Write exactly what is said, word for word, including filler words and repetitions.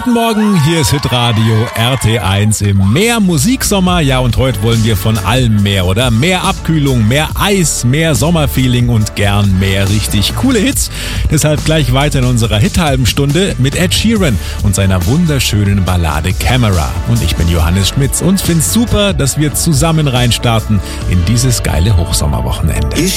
Guten Morgen, hier ist Hitradio R T eins im Mehr Musiksommer. Ja, und heute wollen wir von allem mehr, oder? Mehr Abkühlung, mehr Eis, mehr Sommerfeeling und gern mehr richtig coole Hits. Deshalb gleich weiter in unserer Hit-halben Stunde mit Ed Sheeran und seiner wunderschönen Ballade Camera. Und ich bin Johannes Schmitz und find's super, dass wir zusammen reinstarten in dieses geile Hochsommerwochenende.